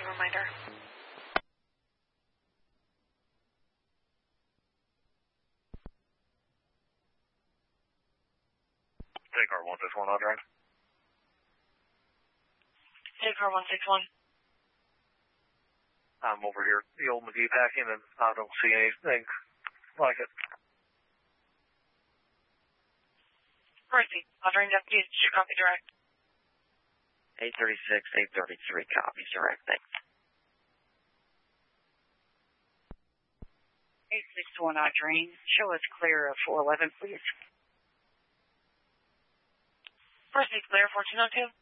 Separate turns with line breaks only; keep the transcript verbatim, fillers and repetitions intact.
reminder.
Take car one six one, Audrey.
Take car one six one.
I'm over here at the old McGee packing, and I don't see anything like it.
Percy, Audrey Deputies, should copy direct.
eight thirty-six, eight thirty-three, copies direct, thanks.
eight six one, Audrey. Show us clear of four eleven, please.
Percy, clear fourteen oh two.